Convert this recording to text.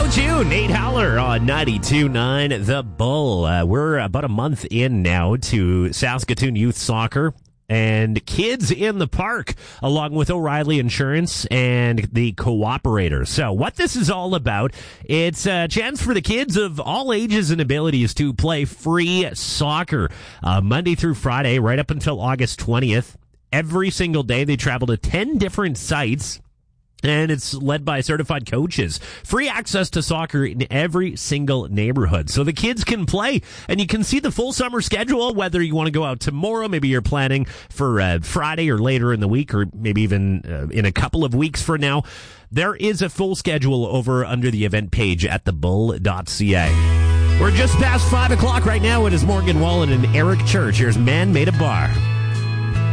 June, Nate Howler on 92.9 The Bull. We're about a month in now to Saskatoon Youth Soccer and Kids in the Park, along with O'Reilly Insurance and the Cooperator. So what this is all about, it's a chance for the kids of all ages and abilities to play free soccer Monday through Friday, right up until August 20th. Every single day, they travel to 10 different sites. And it's led by certified coaches. Free access to soccer in every single neighborhood. So the kids can play, and you can see the full summer schedule, whether you want to go out tomorrow, maybe you're planning for Friday or later in the week, or maybe even in a couple of weeks from now. There is a full schedule over under the event page at thebull.ca. We're just past 5 o'clock right now. It is Morgan Wallen and Eric Church. Here's Man Made a Bar.